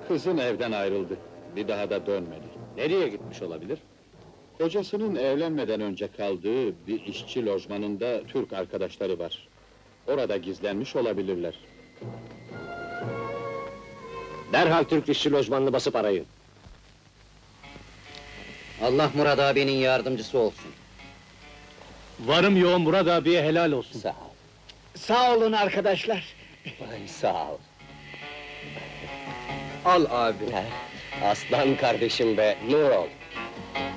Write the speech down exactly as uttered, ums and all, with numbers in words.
Kızın evden ayrıldı. Bir daha da dönmedi. Nereye gitmiş olabilir? Kocasının evlenmeden önce kaldığı bir işçi lojmanında Türk arkadaşları var. Orada gizlenmiş olabilirler. Derhal Türk işçi lojmanını basıp arayın. Allah Murat abinin yardımcısı olsun. Varım yoğun Murat abiye helal olsun. Sağ ol. Sağ olun arkadaşlar. Ay, sağ ol. Al abi. Aslan kardeşim be, nur ol.